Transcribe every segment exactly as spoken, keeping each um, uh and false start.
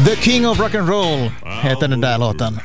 The King of Rock and Roll heter den där låten.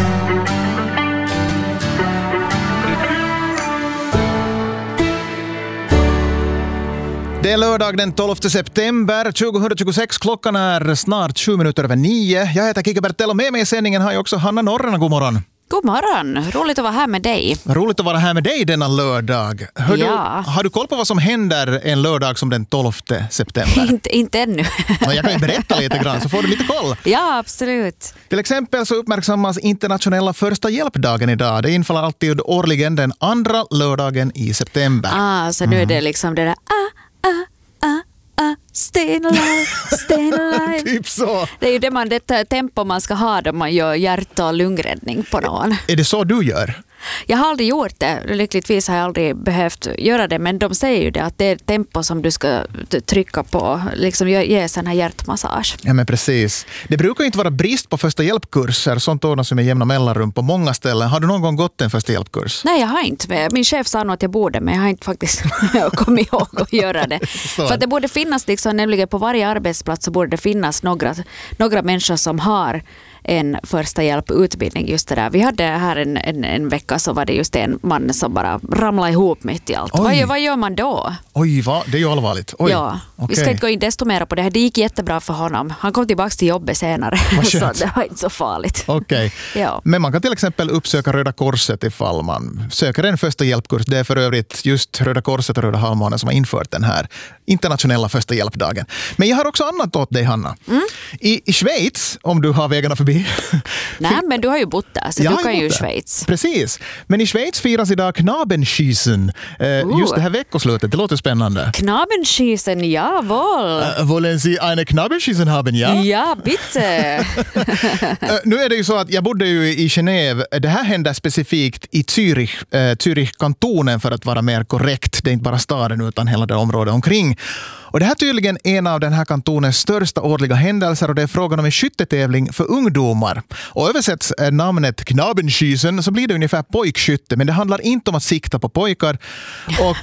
Det är lördag den tolfte september tjugohundratjugosex. Klockan är snart sju minuter över nio. Jag heter Kike Bertell och med mig i sändningen har jag också Hanna Norrena. God morgon. God morgon. Roligt att vara här med dig. Roligt att vara här med dig denna lördag. Hör ja. du, har du koll på vad som händer en lördag som den tolfte september? inte, inte ännu. Jag kan ju berätta lite grann så får du lite koll. Ja, absolut. Till exempel så uppmärksammas internationella första hjälpdagen idag. Det infaller alltid årligen den andra lördagen i september. Ah, så nu är det liksom det där ah, ah, ah. Uh, stay alive, stay alive. Typ så. Det är ju det, man, det tempo man ska ha då man gör hjärt- och lungräddning på någon. Är det så du gör? Jag har aldrig gjort det. Lyckligtvis har jag aldrig behövt göra det. Men de säger ju det att det är tempo som du ska trycka på. Liksom ge sån här hjärtmassage. Ja, men precis. Det brukar inte vara brist på första hjälpkurser. Sånt ordnas med jämna mellanrum på många ställen. Har du någon gång gått en första hjälpkurs? Nej, jag har inte. Min chef sa nog att jag borde, men jag har inte faktiskt kommit ihåg att göra det. För att det borde finnas, liksom, nämligen på varje arbetsplats så borde det finnas några, några människor som har en första hjälputbildning just det där. Vi hade här en, en, en vecka så var det just en man som bara ramlade ihop mitt i allt. Vad gör, vad gör man då? Oj, va? Det är ju allvarligt. Oj. Ja, okay. Vi ska inte gå in desto mer på det här. Det gick jättebra för honom. Han kom tillbaka till jobbet senare. Så det var inte så farligt. Okej. Okay. Ja. Men man kan till exempel uppsöka Röda Korset ifall man söker en första hjälpkurs. Det är för övrigt just Röda Korset och Röda Halvmånen som har infört den här internationella första hjälpdagen. Men jag har också annat åt dig, Hanna. Mm. I, I Schweiz, om du har vägarna förbi. Nej, men du har ju bott där, så jag du kan ju Schweiz. Precis. Men i Schweiz firas idag Knabenschießen. Uh. Just det här veckoslutet, det låter spännande. Knabenschießen, jawohl. Uh, wollen Sie eine Knabenschießen haben, ja? Ja, bitte. uh, nu är det ju så att jag bodde ju i Genève. Det här händer specifikt i Zürich, uh, Zürich-kantonen för att vara mer korrekt. Det är inte bara staden utan hela det området omkring. Och det här är tydligen en av den här kantonens största årliga händelser och det är frågan om en skyttetävling för ungdomar. Och översätts namnet Knabenschießen så blir det ungefär pojkskytte, men det handlar inte om att sikta på pojkar. Och,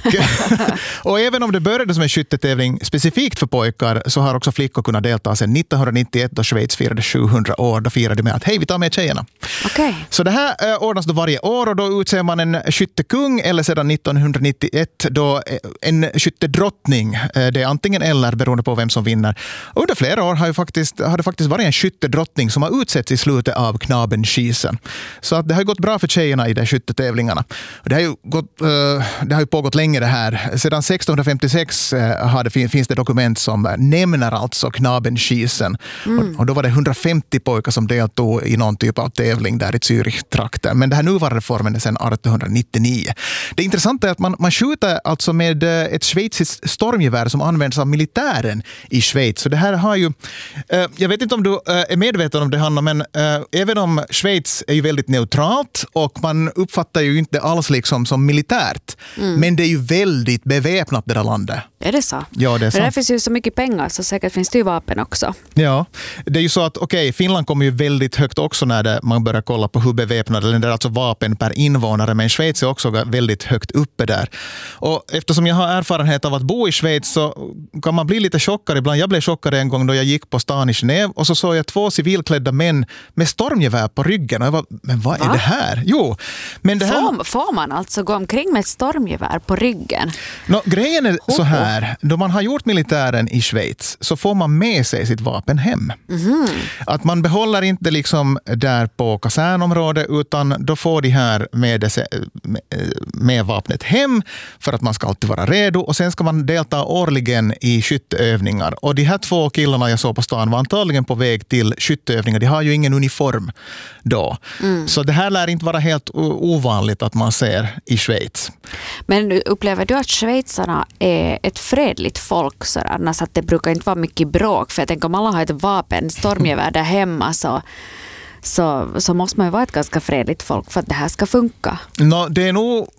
och även om det började som en skyttetävling specifikt för pojkar så har också flickor kunnat delta sedan nittonhundranittioett då Schweiz firade sjuhundra år. Då firade de med att hej, vi tar med tjejerna. Okay. Så det här äh, ordnas då varje år och då utser man en skyttekung eller sedan nittonhundranittioett då en skyttedrottning. Äh, det är antingen eller beroende på vem som vinner. Och under flera år har, ju faktiskt, har det faktiskt varit en skyttedrottning som har utsetts i slutet av Knabenschießen. Så att det har gått bra för tjejerna i de skyttetävlingarna. Och det har ju gått, uh, det har ju pågått länge det här. Sedan sextonhundrafemtiosex uh, har det, finns det dokument som nämner alltså Knabenschießen. Mm. Och, och då var det hundrafemtio pojkar som deltog i någon typ av tävling där i Zürich-trakten. Men det här nuvarande formen är sedan artonhundranittionio. Det intressanta är att man, man skjuter alltså med ett schweiziskt stormgevär som används av militären i Schweiz. Så det här har ju, eh, jag vet inte om du eh, är medveten om det, Hanna, men eh, även om Schweiz är ju väldigt neutralt och man uppfattar ju inte alls liksom som militärt. Mm. Men det är ju väldigt beväpnat det där landet. Är det så? Ja, det är så. Det finns ju så mycket pengar så säkert finns det ju vapen också. Ja, det är ju så att okej, okay, Finland kommer ju väldigt högt också när det, man börjar kolla på hur beväpnade, eller det är alltså vapen per invånare, men Schweiz är också väldigt högt uppe där. Och eftersom jag har erfarenhet av att bo i Schweiz så kan man bli lite chockad ibland. Jag blev chockad en gång då jag gick på stan i Genève och så såg jag två civilklädda män med stormgevär på ryggen och jag var, men vad Va? är det här? Jo, men det här... Får, får man alltså gå omkring med ett stormgevär på ryggen? No, grejen är så här, då man har gjort militären i Schweiz så får man med sig sitt vapen hem. Mm. Att man behåller inte liksom där på kasernområdet utan då får de här med, det, med, med vapnet hem för att man ska alltid vara redo och sen ska man delta årligen i skytteövningar. Och de här två killarna jag såg på stan var antagligen på väg till skytteövningar. De har ju ingen uniform då. Mm. Så det här lär inte vara helt ovanligt att man ser i Schweiz. Men upplever du att schweizarna är ett fredligt folk så annars att det brukar inte vara mycket bråk? För jag tänker om alla har ett vapen, stormgevär där hemma så... Så, så måste man ju vara ett ganska fredligt folk för att det här ska funka. No, det är nog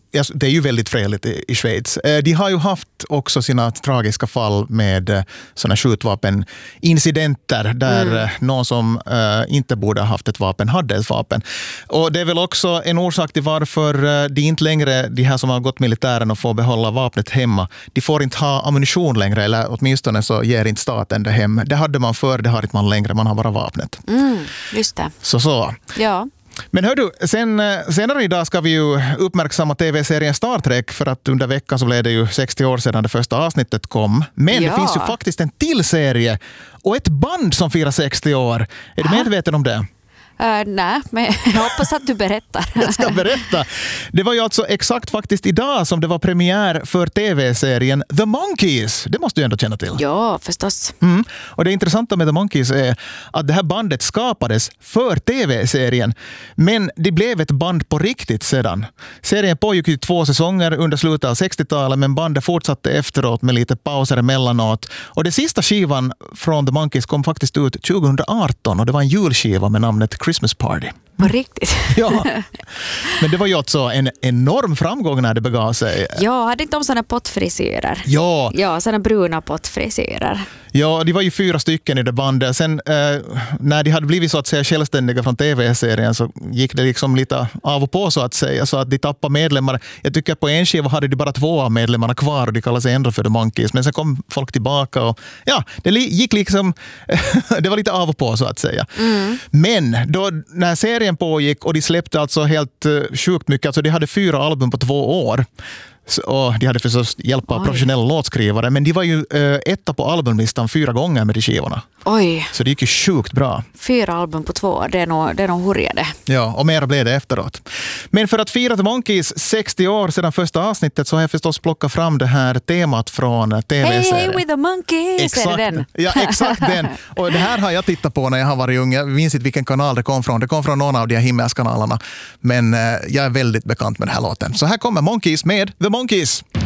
det är ju väldigt fredligt i Schweiz. De har ju haft också sina tragiska fall med sådana skjutvapenincidenter där mm. någon som inte borde ha haft ett vapen hade ett vapen. Och det är väl också en orsak till varför de inte längre, de här som har gått militären och får behålla vapnet hemma, de får inte ha ammunition längre, eller åtminstone så ger inte staten det hem. Det hade man förr, det har inte man längre, man har bara vapnet. Mm, just det. Så så. Ja. Men hör du, sen, senare idag ska vi ju uppmärksamma tv-serien Star Trek, för att under veckan så blev det ju sextio år sedan det första avsnittet kom. Men ja. Det finns ju faktiskt en till serie och ett band som firar sextio år. Är du medveten om det? Uh, nej, men jag hoppas att du berättar. Jag ska berätta. Det var ju alltså exakt faktiskt idag som det var premiär för tv-serien The Monkees. Det måste du ändå känna till. Ja, förstås. Mm. Och det intressanta med The Monkees är att det här bandet skapades för tv-serien. Men det blev ett band på riktigt sedan. Serien pågick i två säsonger under slutet av sextiotalet, men bandet fortsatte efteråt med lite pauser emellanåt. Och det sista skivan från The Monkees kom faktiskt ut tjugoarton, och det var en julskiva med namnet Christmas Party. På riktigt? Ja, men det var ju också en enorm framgång när det begav sig. Ja, hade inte de sådana pottfrisyrer? Ja. Ja, sådana bruna pottfrisyrer. Ja, de var ju fyra stycken i det bandet. Sen eh, när de hade blivit så att säga självständiga från tv-serien så gick det liksom lite av och på så att säga, så att de tappade medlemmar. Jag tycker på en skiva hade de bara två av medlemmarna kvar och de kallade sig ändå för The Monkees. Men sen kom folk tillbaka och ja, det gick liksom det var lite av och på så att säga. Mm. Men då när serien pågick och de släppte alltså helt uh, sjukt mycket, alltså de hade fyra album på två år. Och de hade förstås hjälp av professionella låtskrivare, men de var ju uh, etta på albumlistan fyra gånger med de skivorna. Oj. Så det gick ju sjukt bra. Fyra album på två år, det är nog, det är nog hurjade. Ja, och mera blev det efteråt. Men för att fira The Monkees sextio år sedan första avsnittet så har jag förstås plockat fram det här temat från tv-serien. Hey, hey, with the Monkees! Exakt, är det den? Ja, exakt den. Och det här har jag tittat på när jag har varit ung. Jag minns inte vilken kanal det kom från. Det kom från någon av de här himmelskanalerna. Men eh, jag är väldigt bekant med den här låten. Så här kommer Monkees med The Monkees.